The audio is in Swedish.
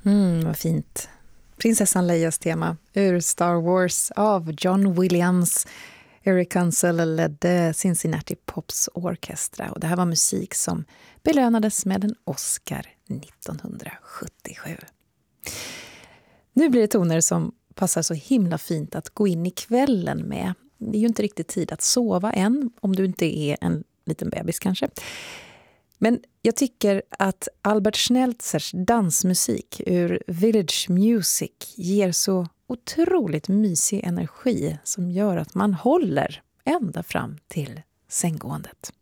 Vad fint. Prinsessan Leias tema ur Star Wars av John Williams. Eric Ansel ledde Cincinnati Pops orkestra och det här var musik som belönades med en Oscar 1977. Nu blir det toner som passar så himla fint att gå in i kvällen med. Det är ju inte riktigt tid att sova än, om du inte är en liten bebis kanske. Men jag tycker att Albert Schnelzers dansmusik ur Village Music ger så otroligt mysig energi som gör att man håller ända fram till sänggåendet.